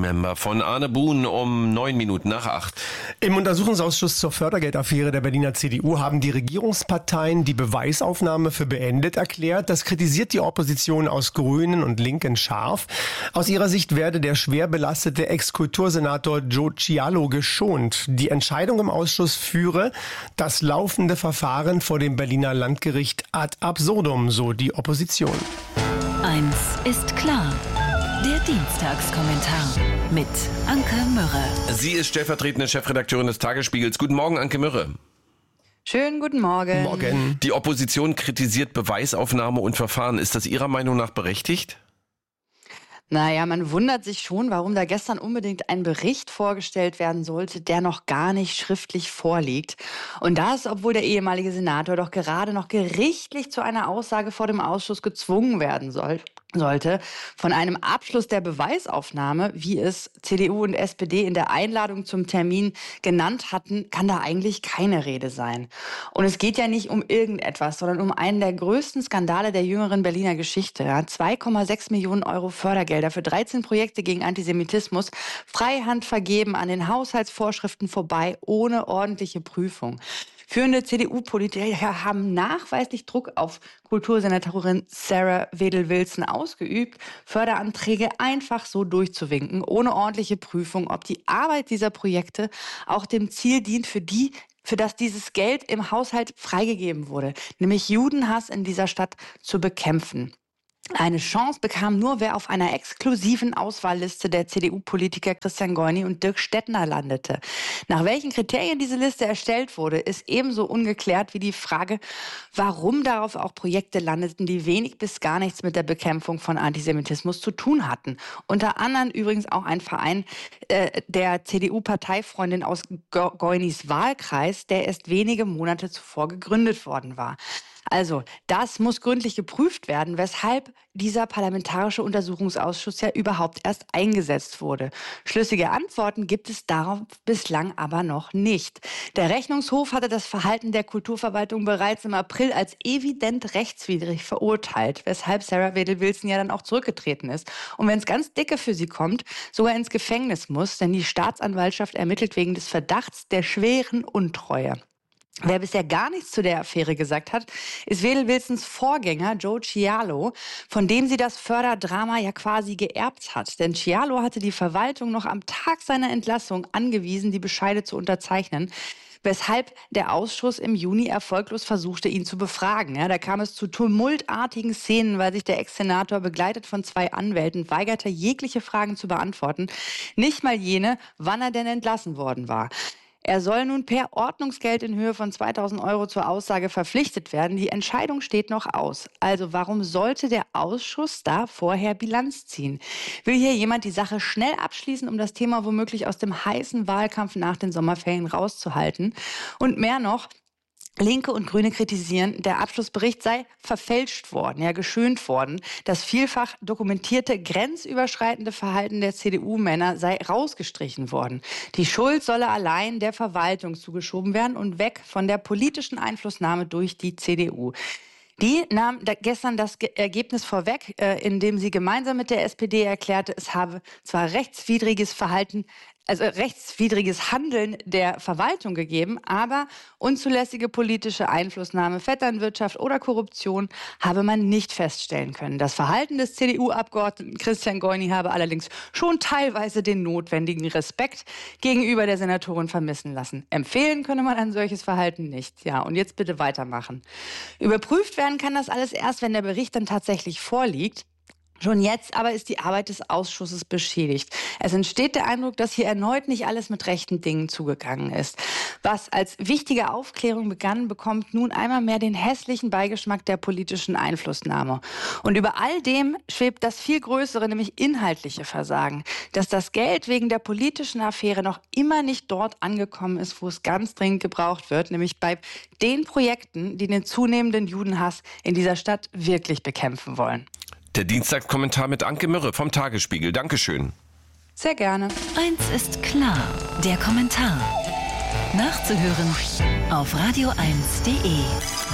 Remember von Arne Buhn um 8:09. Im Untersuchungsausschuss zur Fördergeldaffäre der Berliner CDU haben die Regierungsparteien die Beweisaufnahme für beendet erklärt. Das kritisiert die Opposition aus Grünen und Linken scharf. Aus ihrer Sicht werde der schwer belastete Ex-Kultursenator Joe Cialo geschont. Die Entscheidung im Ausschuss führe das laufende Verfahren vor dem Berliner Landgericht ad absurdum, so die Opposition. Eins ist klar. Der Dienstagskommentar mit Anke Mürre. Sie ist stellvertretende Chefredakteurin des Tagesspiegels. Guten Morgen, Anke Mürre. Schönen guten Morgen. Morgen. Die Opposition kritisiert Beweisaufnahme und Verfahren. Ist das Ihrer Meinung nach berechtigt? Naja, man wundert sich schon, warum da gestern unbedingt ein Bericht vorgestellt werden sollte, der noch gar nicht schriftlich vorliegt. Und das, obwohl der ehemalige Senator doch gerade noch gerichtlich zu einer Aussage vor dem Ausschuss gezwungen werden sollte. Von einem Abschluss der Beweisaufnahme, wie es CDU und SPD in der Einladung zum Termin genannt hatten, kann da eigentlich keine Rede sein. Und es geht ja nicht um irgendetwas, sondern um einen der größten Skandale der jüngeren Berliner Geschichte. 2,6 Millionen Euro Fördergelder für 13 Projekte gegen Antisemitismus, Freihand vergeben, an den Haushaltsvorschriften vorbei, ohne ordentliche Prüfung. Führende CDU-Politiker haben nachweislich Druck auf Kultursenatorin Sarah Wedel-Wilson ausgeübt, Förderanträge einfach so durchzuwinken, ohne ordentliche Prüfung, ob die Arbeit dieser Projekte auch dem Ziel dient, für das dieses Geld im Haushalt freigegeben wurde, nämlich Judenhass in dieser Stadt zu bekämpfen. Eine Chance bekam nur, wer auf einer exklusiven Auswahlliste der CDU-Politiker Christian Goini und Dirk Stettner landete. Nach welchen Kriterien diese Liste erstellt wurde, ist ebenso ungeklärt wie die Frage, warum darauf auch Projekte landeten, die wenig bis gar nichts mit der Bekämpfung von Antisemitismus zu tun hatten. Unter anderem übrigens auch ein Verein der CDU-Parteifreundin aus Goinis Wahlkreis, der erst wenige Monate zuvor gegründet worden war. Also, das muss gründlich geprüft werden, weshalb dieser Parlamentarische Untersuchungsausschuss ja überhaupt erst eingesetzt wurde. Schlüssige Antworten gibt es darauf bislang aber noch nicht. Der Rechnungshof hatte das Verhalten der Kulturverwaltung bereits im April als evident rechtswidrig verurteilt, weshalb Sarah Wedel-Wilson ja dann auch zurückgetreten ist. Und wenn es ganz dicke für sie kommt, sogar ins Gefängnis muss, denn die Staatsanwaltschaft ermittelt wegen des Verdachts der schweren Untreue. Wer bisher gar nichts zu der Affäre gesagt hat, ist Wedel-Wilsons Vorgänger Joe Cialo, von dem sie das Förderdrama ja quasi geerbt hat. Denn Cialo hatte die Verwaltung noch am Tag seiner Entlassung angewiesen, die Bescheide zu unterzeichnen, weshalb der Ausschuss im Juni erfolglos versuchte, ihn zu befragen. Da kam es zu tumultartigen Szenen, weil sich der Ex-Senator begleitet von 2 Anwälten weigerte, jegliche Fragen zu beantworten. Nicht mal jene, wann er denn entlassen worden war. Er soll nun per Ordnungsgeld in Höhe von 2.000 Euro zur Aussage verpflichtet werden. Die Entscheidung steht noch aus. Also warum sollte der Ausschuss da vorher Bilanz ziehen? Will hier jemand die Sache schnell abschließen, um das Thema womöglich aus dem heißen Wahlkampf nach den Sommerferien rauszuhalten? Und mehr noch, Linke und Grüne kritisieren, der Abschlussbericht sei verfälscht worden, geschönt worden. Das vielfach dokumentierte grenzüberschreitende Verhalten der CDU-Männer sei rausgestrichen worden. Die Schuld solle allein der Verwaltung zugeschoben werden und weg von der politischen Einflussnahme durch die CDU. Die nahm gestern das Ergebnis vorweg, indem sie gemeinsam mit der SPD erklärte, es habe zwar rechtswidriges Handeln der Verwaltung gegeben, aber unzulässige politische Einflussnahme, Vetternwirtschaft oder Korruption habe man nicht feststellen können. Das Verhalten des CDU-Abgeordneten Christian Goini habe allerdings schon teilweise den notwendigen Respekt gegenüber der Senatorin vermissen lassen. Empfehlen könne man ein solches Verhalten nicht. Ja, und jetzt bitte weitermachen. Überprüft werden kann das alles erst, wenn der Bericht dann tatsächlich vorliegt. Schon jetzt aber ist die Arbeit des Ausschusses beschädigt. Es entsteht der Eindruck, dass hier erneut nicht alles mit rechten Dingen zugegangen ist. Was als wichtige Aufklärung begann, bekommt nun einmal mehr den hässlichen Beigeschmack der politischen Einflussnahme. Und über all dem schwebt das viel größere, nämlich inhaltliche Versagen. Dass das Geld wegen der politischen Affäre noch immer nicht dort angekommen ist, wo es ganz dringend gebraucht wird, nämlich bei den Projekten, die den zunehmenden Judenhass in dieser Stadt wirklich bekämpfen wollen. Der Dienstagskommentar mit Anke Mürre vom Tagesspiegel. Dankeschön. Sehr gerne. Eins ist klar, der Kommentar. Nachzuhören auf radio1.de.